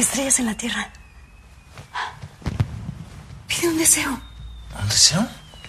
Estrellas en la tierra. Pide un deseo. ¿Un deseo?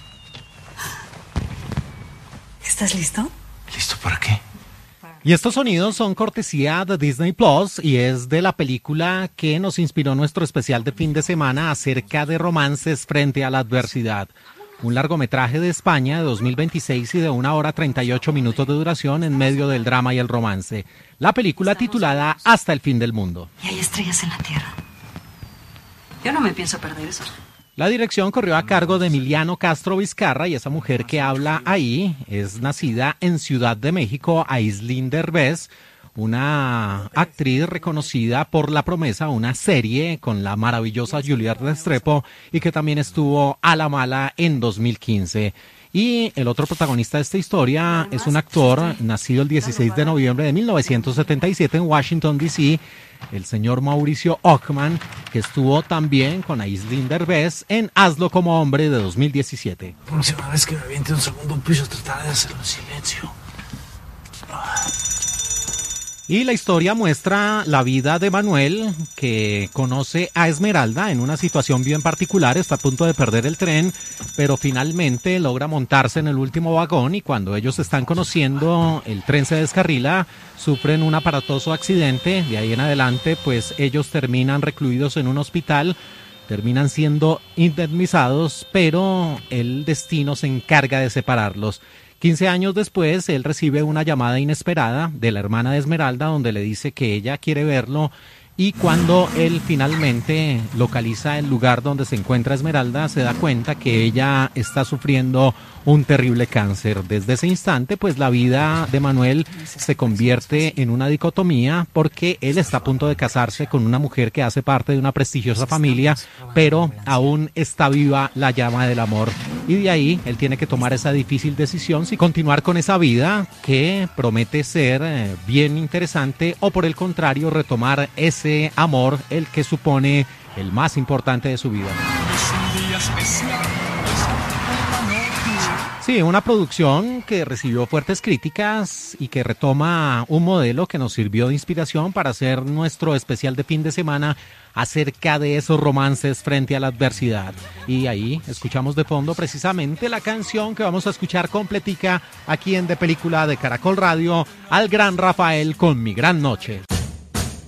¿Estás listo? ¿Listo para qué? Y estos sonidos son cortesía de Disney Plus y es de la película que nos inspiró nuestro especial de fin de semana acerca de romances frente a la adversidad. Un largometraje de España de 2026 y de 1 hora 38 minutos de duración en medio del drama y el romance. La película titulada Hasta el fin del mundo. Y hay estrellas en la tierra. Yo no me pienso perder eso. La dirección corrió a cargo de Emiliano Castro Vizcarra y esa mujer que habla ahí es nacida en Ciudad de México, Aislinn Derbez, una actriz reconocida por La Promesa, una serie con la maravillosa Juliette Restrepo y que también estuvo a la mala en 2015. Y el otro protagonista de esta historia es un actor nacido el 16 de noviembre de 1977 en Washington, D.C., el señor Mauricio Ockman, que estuvo también con Aislinn Derbez en Hazlo como hombre de 2017. La próxima vez que me aviente un segundo piso trataré de hacerlo en silencio. Y la historia muestra la vida de Manuel, que conoce a Esmeralda en una situación bien particular, está a punto de perder el tren, pero finalmente logra montarse en el último vagón y cuando ellos se están conociendo, el tren se descarrila, sufren un aparatoso accidente, de ahí en adelante pues ellos terminan recluidos en un hospital, terminan siendo indemnizados, pero el destino se encarga de separarlos. 15 años después, él recibe una llamada inesperada de la hermana de Esmeralda donde le dice que ella quiere verlo y cuando él finalmente localiza el lugar donde se encuentra Esmeralda, se da cuenta que ella está sufriendo un terrible cáncer. Desde ese instante, pues la vida de Manuel se convierte en una dicotomía porque él está a punto de casarse con una mujer que hace parte de una prestigiosa familia, pero aún está viva la llama del amor. Y de ahí él tiene que tomar esa difícil decisión si continuar con esa vida que promete ser bien interesante o por el contrario retomar ese amor, el que supone el más importante de su vida. Sí, una producción que recibió fuertes críticas y que retoma un modelo que nos sirvió de inspiración para hacer nuestro especial de fin de semana acerca de esos romances frente a la adversidad. Y ahí escuchamos de fondo precisamente la canción que vamos a escuchar completica aquí en De Película de Caracol Radio, al gran Rafael con Mi Gran Noche.